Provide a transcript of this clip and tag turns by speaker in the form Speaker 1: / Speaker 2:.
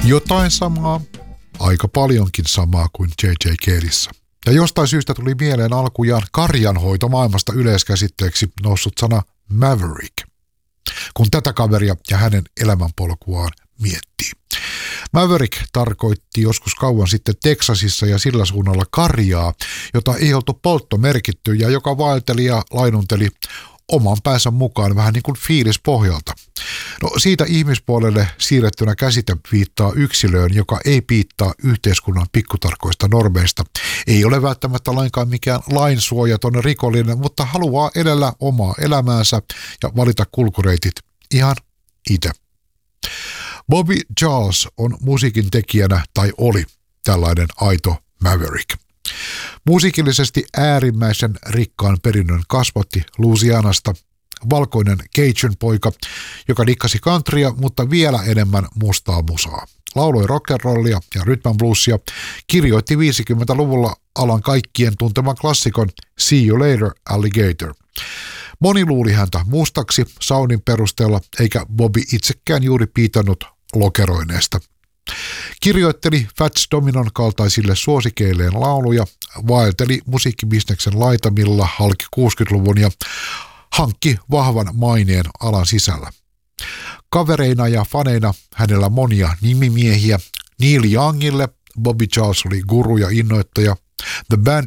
Speaker 1: Jotain samaa, aika paljonkin samaa kuin J.J. Caleissa. Ja jostain syystä tuli mieleen alkujaan karjanhoito maailmasta yleiskäsitteeksi noussut sana Maverick, kun tätä kaveria ja hänen elämänpolkuaan miettii. Maverick tarkoitti joskus kauan sitten Teksasissa ja sillä suunnalla karjaa, jota ei oltu polttomerkitty ja joka vaelteli ja lainunteli oman päänsä mukaan vähän niin kuin fiilispohjalta. No siitä ihmispuolelle siirrettynä käsite viittaa yksilöön, joka ei piittaa yhteiskunnan pikkutarkoista normeista. Ei ole välttämättä lainkaan mikään lainsuojaton rikollinen, mutta haluaa elellä omaa elämäänsä ja valita kulkureitit ihan itse. Bobby Charles on musiikin tekijänä tai oli tällainen aito Maverick. Musiikillisesti äärimmäisen rikkaan perinnön kasvatti Louisianasta valkoinen Cajun-poika, joka dikkasi countrya, mutta vielä enemmän mustaa musaa. Lauloi rock'n'rollia ja rhythm and bluesia, kirjoitti 50-luvulla alan kaikkien tunteman klassikon See You Later, Alligator. Moni luuli häntä mustaksi soundin perusteella, eikä Bobby itsekään juuri piitannut lokeroineesta. Kirjoitteli Fats Dominon kaltaisille suosikeilleen lauluja, vaelteli musiikkibisneksen laitamilla halki 60-luvun ja hankki vahvan maineen alan sisällä. Kavereina ja faneina hänellä monia nimimiehiä. Neil Youngille Bobby Charles oli guru ja innoittaja. The Band